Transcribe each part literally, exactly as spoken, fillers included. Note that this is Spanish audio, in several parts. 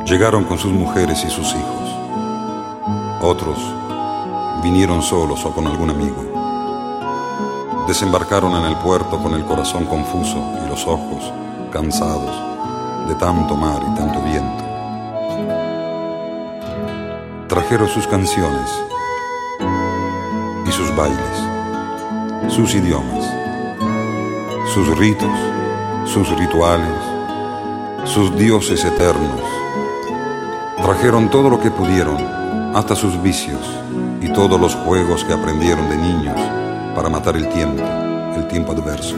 Llegaron con sus mujeres y sus hijos. Otros vinieron solos o con algún amigo. Desembarcaron en el puerto con el corazón confuso y los ojos cansados de tanto mar y tanto viento. Trajeron sus canciones y sus bailes, sus idiomas, sus ritos, sus rituales, sus dioses eternos. Trajeron todo lo que pudieron, hasta sus vicios y todos los juegos que aprendieron de niños para matar el tiempo, el tiempo adverso.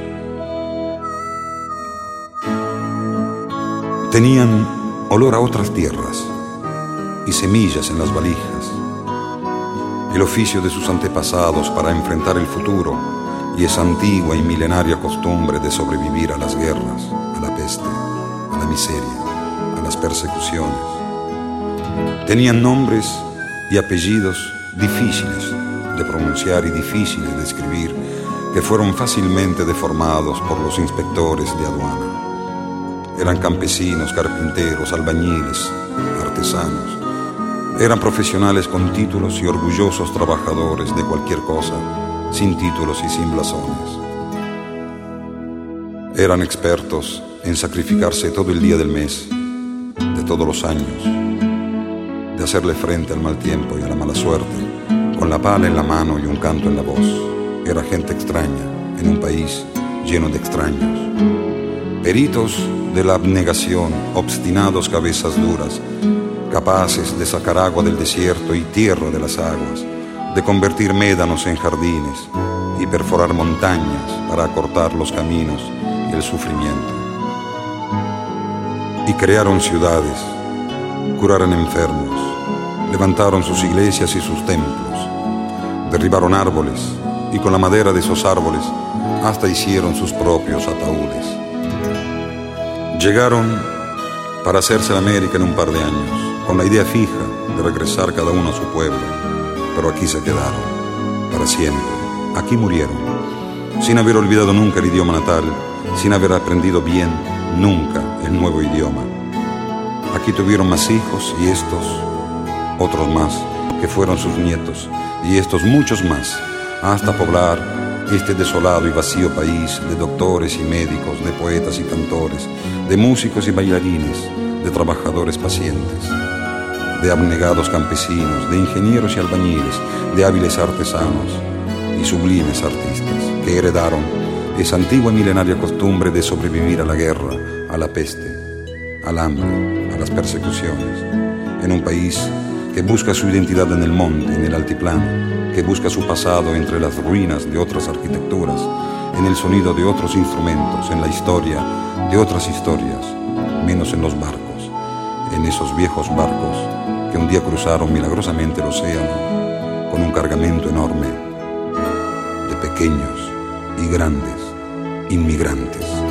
Tenían olor a otras tierras y semillas en las valijas, el oficio de sus antepasados para enfrentar el futuro y esa antigua y milenaria costumbre de sobrevivir a las guerras, a la peste, a la miseria, a las persecuciones. Tenían nombres y apellidos difíciles de pronunciar y difíciles de escribir, que fueron fácilmente deformados por los inspectores de aduana. Eran campesinos, carpinteros, albañiles, artesanos. Eran profesionales con títulos y orgullosos trabajadores de cualquier cosa, sin títulos y sin blasones. Eran expertos en sacrificarse todo el día del mes, de todos los años, de hacerle frente al mal tiempo y a la mala suerte, con la pala en la mano y un canto en la voz. Era gente extraña en un país lleno de extraños. Peritos de la abnegación, obstinados cabezas duras, capaces de sacar agua del desierto y tierra de las aguas, de convertir médanos en jardines y perforar montañas para acortar los caminos y el sufrimiento. Y crearon ciudades, curaron enfermos, levantaron sus iglesias y sus templos, derribaron árboles y con la madera de esos árboles hasta hicieron sus propios ataúdes. Llegaron para hacerse la América en un par de años, con la idea fija de regresar cada uno a su pueblo, pero aquí se quedaron, para siempre. Aquí murieron, sin haber olvidado nunca el idioma natal, sin haber aprendido bien nunca el nuevo idioma. Aquí tuvieron más hijos y estos, otros más, que fueron sus nietos, y estos muchos más, hasta poblar este desolado y vacío país de doctores y médicos, de poetas y cantores, de músicos y bailarines, de trabajadores pacientes, de abnegados campesinos, de ingenieros y albañiles, de hábiles artesanos y sublimes artistas, que heredaron esa antigua y milenaria costumbre de sobrevivir a la guerra, a la peste, al hambre, a las persecuciones, en un país que busca su identidad en el monte, en el altiplano, que busca su pasado entre las ruinas de otras arquitecturas, en el sonido de otros instrumentos, en la historia de otras historias, menos en los barcos, en esos viejos barcos que un día cruzaron milagrosamente el océano con un cargamento enorme de pequeños y grandes inmigrantes.